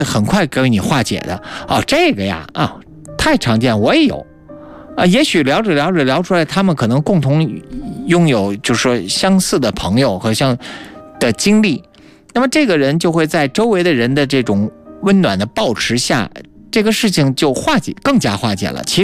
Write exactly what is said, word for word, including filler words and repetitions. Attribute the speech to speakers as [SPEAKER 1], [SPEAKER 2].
[SPEAKER 1] 很快给你化解的。哦，这个呀，啊，太常见，我也有。啊，也许聊着聊着聊出来，他们可能共同拥有，就是说相似的朋友和相的经历，那么这个人就会在周围的人的这种温暖的抱持下，这个事情就化解，更加化解了。其实。